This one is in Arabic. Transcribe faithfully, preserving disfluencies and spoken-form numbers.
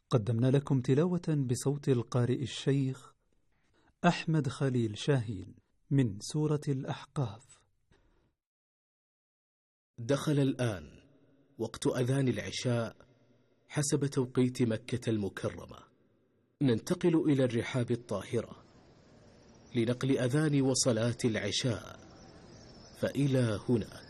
قدمنا لكم تلاوة بصوت القارئ الشيخ أحمد خليل شاهين من سورة الأحقاف. دخل الآن وقت أذان العشاء حسب توقيت مكة المكرمة. ننتقل إلى الرحاب الطاهرة لنقل أذان وصلاة العشاء، فإلى هنا